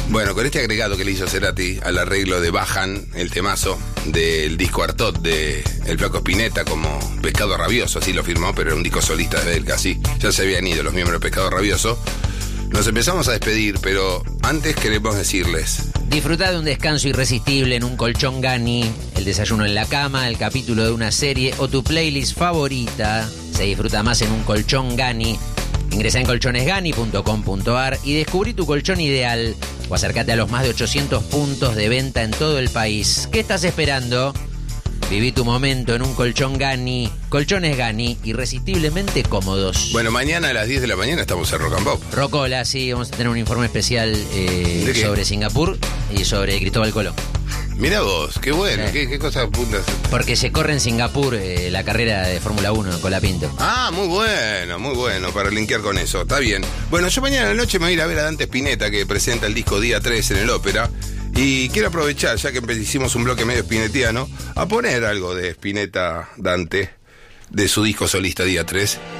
Bueno, con este agregado que le hizo Cerati al arreglo de Bajan, el temazo del disco Artot de El Flaco Spinetta como Pescado Rabioso, así lo firmó, pero era un disco solista de él casi. Ya se habían ido los miembros de Pescado Rabioso. Nos empezamos a despedir, pero antes queremos decirles... Disfrutá de un descanso irresistible en un colchón Gani, el desayuno en la cama, el capítulo de una serie o tu playlist favorita. Se disfruta más en un colchón Gani. Ingresá en colchonesgani.com.ar y descubrí tu colchón ideal o acércate a los más de 800 puntos de venta en todo el país. ¿Qué estás esperando? Viví tu momento en un colchón Gani. Colchones Gani, irresistiblemente cómodos. Bueno, mañana a las 10 de la mañana estamos en Rock and Pop. Rocola, sí, vamos a tener un informe especial sobre Singapur y sobre Cristóbal Colón. Mirá vos, qué bueno, qué cosas puntas. Porque se corre en Singapur la carrera de Fórmula 1 con la Pinto. Ah, muy bueno, para linkear con eso, está bien. Bueno, yo mañana a la noche me voy a ir a ver a Dante Spinetta, que presenta el disco Día 3 en el Ópera. Y quiero aprovechar, ya que hicimos un bloque medio spinettiano, a poner algo de Spinetta Dante, de su disco solista Día 3.